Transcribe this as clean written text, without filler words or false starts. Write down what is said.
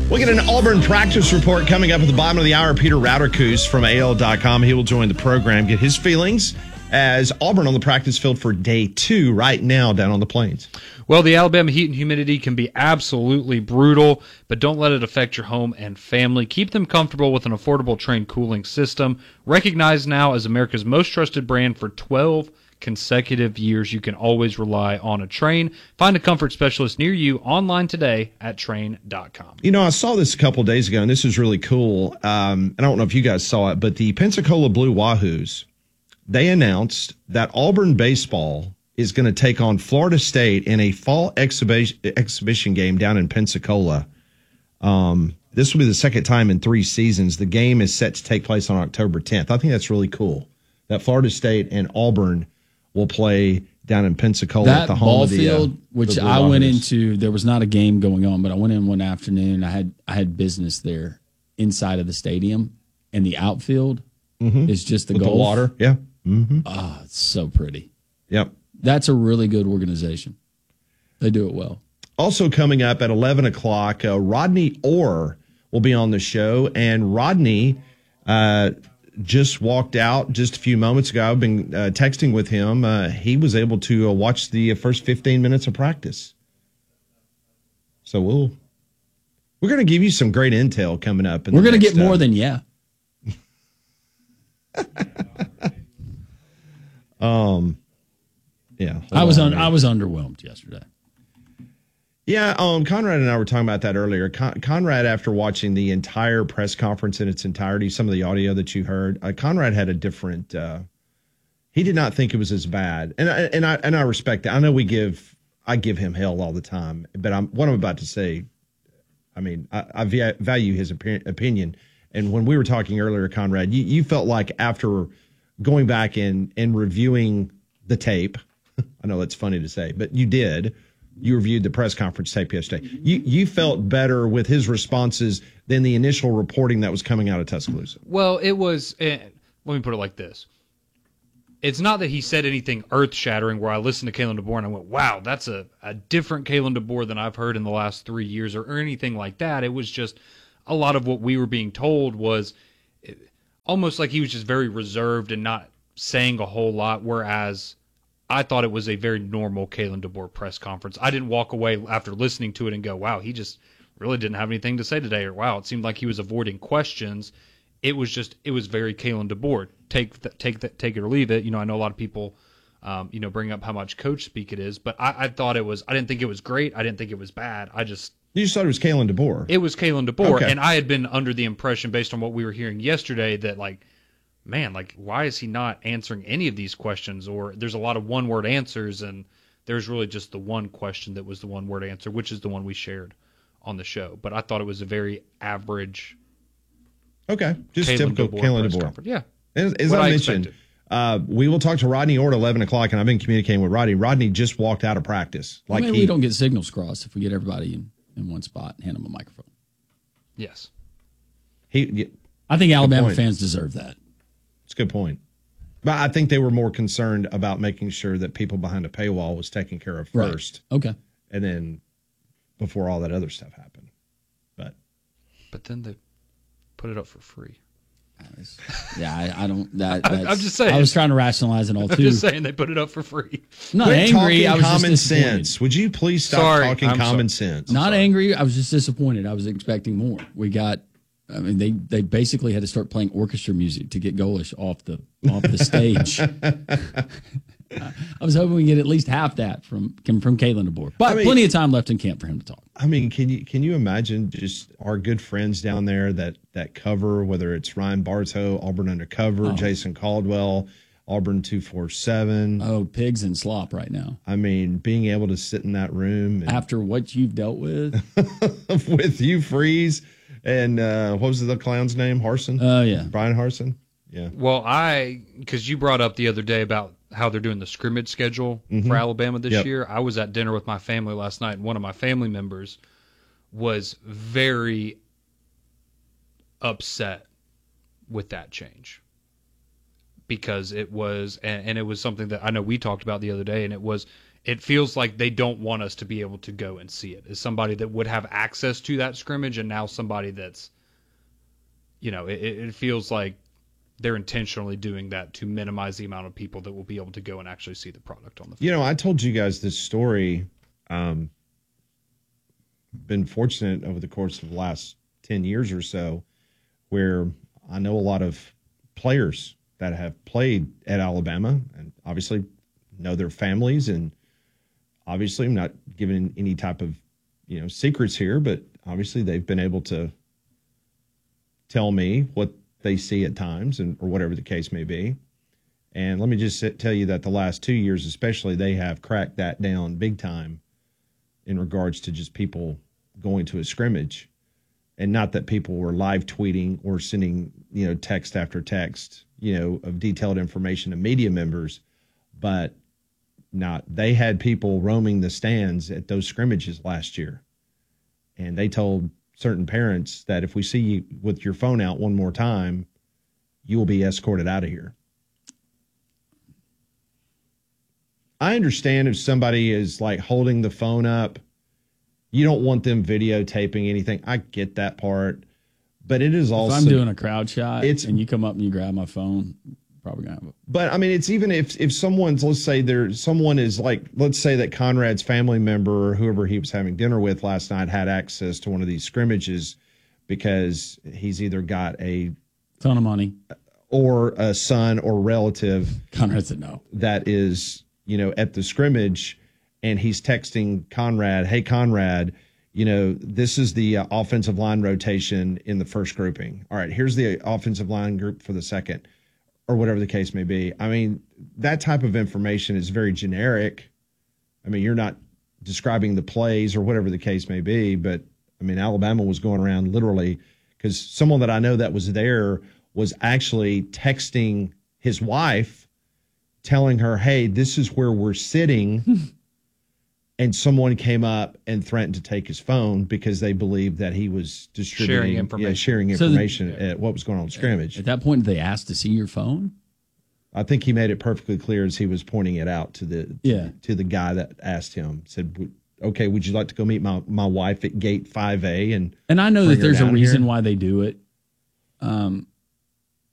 We'll get an Auburn practice report coming up at the bottom of the hour. Peter Rauterkus from AL.com. He will join the program, get his feelings as Auburn on the practice field for day 2 right now down on the Plains. Well, the Alabama heat and humidity can be absolutely brutal, but don't let it affect your home and family. Keep them comfortable with an affordable Trane cooling system. Recognized now as America's most trusted brand for 12 consecutive years, you can always rely on a Trane. Find a comfort specialist near you online today at Trane.com. You know, I saw this a couple of days ago, and this is really cool. I don't know if you guys saw it, but the Pensacola Blue Wahoos, they announced that Auburn baseball is going to take on Florida State in a fall exhibition game down in Pensacola. This will be the second time in 3 seasons. The game is set to take place on October 10th. I think that's really cool that Florida State and Auburn will play down in Pensacola at the home ball of the field, which the Blue I went Wahoos. into. There was not a game going on, but I went in one afternoon. I had business there inside of the stadium, and the outfield is just the With golf. the water. Yeah. Mm-hmm. Oh, it's so pretty. Yep. That's a really good organization. They do it well. Also coming up at 11 o'clock, Rodney Orr will be on the show, and Rodney just walked out just a few moments ago. I've been texting with him. He was able to watch the first 15 minutes of practice. So we're going to give you some great intel coming up. We're going to get more than yeah. Yeah. I was underwhelmed yesterday. Yeah, Conrad and I were talking about that earlier. Conrad, after watching the entire press conference in its entirety, some of the audio that you heard, Conrad had a different. He did not think it was as bad, and I respect that. I know I give him hell all the time, but what I'm about to say, I mean, I value his opinion. And when we were talking earlier, Conrad, you felt like after going back and reviewing the tape, I know that's funny to say, but you did. You reviewed the press conference tape yesterday. You felt better with his responses than the initial reporting that was coming out of Tuscaloosa. Well, it was, let me put it like this. It's not that he said anything earth-shattering where I listened to Kalen DeBoer and I went, wow, that's a different Kalen DeBoer than I've heard in the last 3 years or anything like that. It was just a lot of what we were being told was almost like he was just very reserved and not saying a whole lot, whereas I thought it was a very normal Kalen DeBoer press conference. I didn't walk away after listening to it and go, wow, he just really didn't have anything to say today, or wow, it seemed like he was avoiding questions. It was very Kalen DeBoer. Take it or leave it. You know, I know a lot of people, bring up how much coach speak it is, but I didn't think it was great. I didn't think it was bad. You just thought it was Kalen DeBoer. It was Kalen DeBoer, Okay. and I had been under the impression, based on what we were hearing yesterday, that why is he not answering any of these questions? Or there's a lot of one-word answers, and there's really just the one question that was the one-word answer, which is the one we shared on the show. But I thought it was a very average. Okay, just Kalen typical DeBoer Kalen press DeBoer. conference. Yeah. As What I I mentioned, we will talk to Rodney Orr at 11 o'clock, and I've been communicating with Rodney. Rodney just walked out of practice. We don't get signals crossed if we get everybody in one spot and hand them a microphone. Yes. I think Alabama fans deserve that. It's a good point. But I think they were more concerned about making sure that people behind a paywall was taken care of first. Right. Okay. And then before all that other stuff happened. But then they put it up for free. Yeah, I don't. I'm just saying. I was trying to rationalize it all, too. I'm just saying they put it up for free. I'm not Quit angry. I was common just disappointed. sense. Would you please stop talking common sense? Not angry. I was just disappointed. I was expecting more. They basically had to start playing orchestra music to get Golish off the stage. I was hoping we get at least half that from Kalen DeBoer. But plenty of time left in camp for him to talk. I mean, can you imagine just our good friends down there that cover, whether it's Ryan Bartow, Auburn Undercover, Jason Caldwell, Auburn 247. Oh, pigs and slop right now. I mean, being able to sit in that room. And after what you've dealt with. with Hugh Freeze and what was the clown's name? Harsin? Oh, yeah. Brian Harsin? Yeah. Well, because you brought up the other day about how they're doing the scrimmage schedule for Alabama this year. I was at dinner with my family last night, and one of my family members was very upset with that change because it was, and it was something that I know we talked about the other day, and it feels like they don't want us to be able to go and see it. As somebody that would have access to that scrimmage, and now somebody that's, it feels like they're intentionally doing that to minimize the amount of people that will be able to go and actually see the product on the field. I told you guys this story. Been fortunate over the course of the last 10 years or so where I know a lot of players that have played at Alabama and obviously know their families, and obviously I'm not giving any type of secrets here, but obviously they've been able to tell me what they see at times or whatever the case may be. And let me just tell you that the last 2 years especially, they have cracked that down big time in regards to just people going to a scrimmage. And not that people were live tweeting or sending, text after text, of detailed information to media members, but they had people roaming the stands at those scrimmages last year. And they told certain parents that if we see you with your phone out one more time, you will be escorted out of here. I understand if somebody is like holding the phone up, you don't want them videotaping anything. I get that part, but it is also. If I'm doing a crowd shot and you come up and you grab my phone, probably gonna have it. But I mean, it's even if someone's, let's say someone is like, let's say that Conrad's family member or whoever he was having dinner with last night had access to one of these scrimmages because he's either got a ton of money or a son or relative. Conrad said no. That is, at the scrimmage. And he's texting Conrad, hey, Conrad, this is the offensive line rotation in the first grouping. All right, here's the offensive line group for the second, or whatever the case may be. I mean, that type of information is very generic. I mean, you're not describing the plays or whatever the case may be. But, I mean, Alabama was going around literally because someone that I know that was there was actually texting his wife, telling her, hey, this is where we're sitting. And someone came up and threatened to take his phone because they believed that he was sharing information at what was going on in scrimmage. At that point, they asked to see your phone? I think he made it perfectly clear as he was pointing it out to the guy that asked him. Said, okay, would you like to go meet my wife at gate 5A? And I know that there's a reason why they do it.